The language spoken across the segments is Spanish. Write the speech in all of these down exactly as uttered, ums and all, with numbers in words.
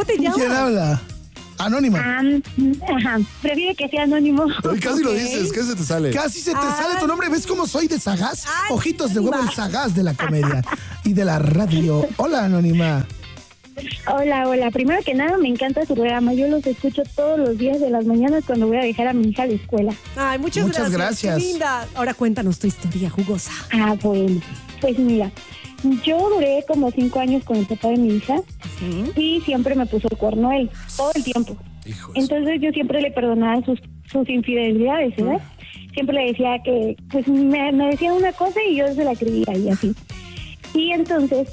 te llamas? ¿Quién habla? Anónima. Um, ajá, prefiero que sea anónimo. Ay, casi lo Ok. dices, ¿qué se te sale? Casi se te Ay. sale tu nombre. ¿Ves cómo soy de sagaz? Ay, Ojitos de huevo, el Anónima. sagaz de la comedia y de la radio. Hola, Anónima. Hola, hola. Primero que nada, me encanta su programa. Yo los escucho todos los días de las mañanas cuando voy a dejar a mi hija a la escuela. Ay, muchas, Muchas gracias. gracias. Qué linda. Ahora cuéntanos tu historia jugosa. Ah, bueno. Pues mira, yo duré como cinco años con el papá de mi hija y siempre me puso el cuerno él, todo el tiempo. Hijo de- Entonces yo siempre le perdonaba sus, sus infidelidades, ¿verdad? Siempre le decía que, pues me, me decía una cosa y yo se la creía y así. Y entonces,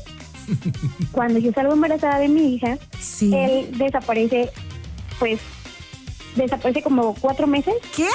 cuando yo salgo embarazada de mi hija, Sí. él desaparece, pues, desaparece como cuatro meses. ¿Qué?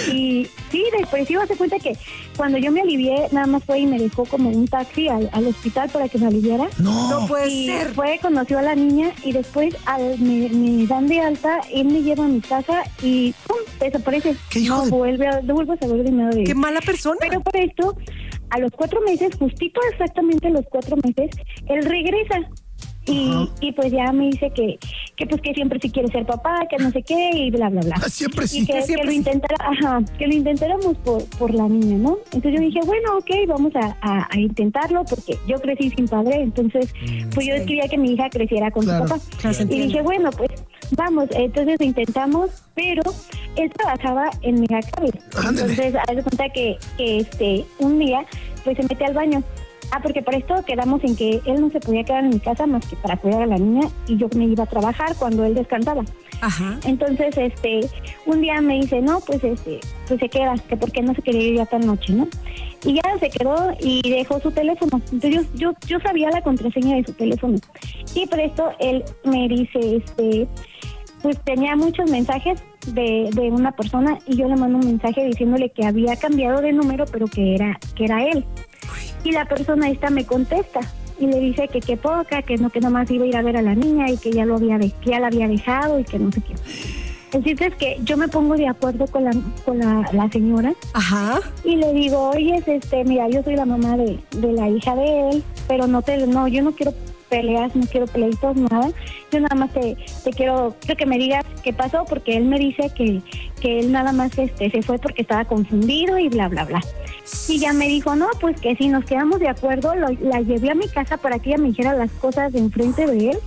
Y sí, desapareció. Hace cuenta que cuando yo me alivié, nada más fue y me dejó como un taxi al, al hospital para que me aliviara. No. No puede Y ser. fue, conoció a la niña y después al, me, me dan de alta, él me lleva a mi casa y ¡pum! Desaparece. ¿Qué hijo no de- vuelve a, no vuelvo a saber de nada de él. Qué mala persona. Pero por esto, a los cuatro meses, justito exactamente a los cuatro meses, él regresa. Y, y pues ya me dice que, que pues que siempre sí quiere ser papá, que no sé qué, y bla, bla, bla. Ah, siempre sí. Y que, Que que siempre lo sí. intentara, ajá, que lo intentáramos por, por la niña, ¿no? Entonces yo dije, bueno, ok, vamos a, a, a intentarlo, porque yo crecí sin padre, entonces pues yo quería que mi hija creciera con Claro, su papá. claro, se Y entiende. dije, bueno, pues vamos, entonces lo intentamos, pero él trabajaba en Megacable. Ándale. Entonces, haz de cuenta que, que este, un día, pues se mete al baño. Ah, porque por esto quedamos en que él no se podía quedar en mi casa más que para cuidar a la niña y yo me iba a trabajar cuando él descansaba. Ajá. Entonces, este, un día me dice, no, pues este, pues se queda, que porque no se quería ir ya tan noche, ¿no? Y ya se quedó y dejó su teléfono. Entonces yo, yo, yo sabía la contraseña de su teléfono. Y por esto él me dice, este, pues tenía muchos mensajes de, de una persona y yo le mando un mensaje diciéndole que había cambiado de número, pero que era, que era él. Y la persona esta me contesta y le dice que qué poca, que no, que nomás iba a ir a ver a la niña y que ya lo había de, que ya la había dejado y que no sé qué. El chiste es que yo me pongo de acuerdo con la con la, la señora Ajá. y le digo, oye, este, mira, yo soy la mamá de, de la hija de él, pero no te, no, yo no quiero peleas, no quiero pleitos, nada. Yo nada más te, te quiero, quiero que me digas qué pasó, porque él me dice que, que él nada más este se fue porque estaba confundido y bla, bla, bla. Y ya me dijo, no, pues que si nos quedamos de acuerdo, lo, la llevé a mi casa para que ella me dijera las cosas de enfrente de él.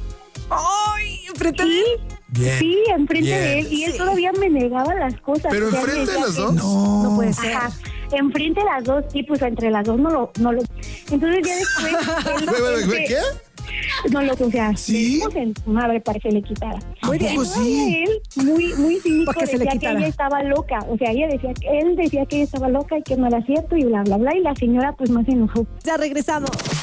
¡Ay! Enfrente de Sí, él. Bien. sí, enfrente bien. de él. Y él Sí. todavía me negaba las cosas. ¿Pero O sea, enfrente de me las decía dos? que- No. No puede ser. Ajá, enfrente de las dos, sí, pues entre las dos no lo, no lo. Entonces ya después. él- Güey, güey, güey, él- ¿qué? No lo, o sea, ¿Sí? le dimos en su madre para que le quitara. ¿A Muy poco bien. sí? Él, muy, muy cínico, Para que se le decía que quitara. ella estaba loca. O sea, ella decía que él decía que ella estaba loca y que no era cierto y bla, bla, bla. Y la señora, pues, más se enojó. Ya regresamos.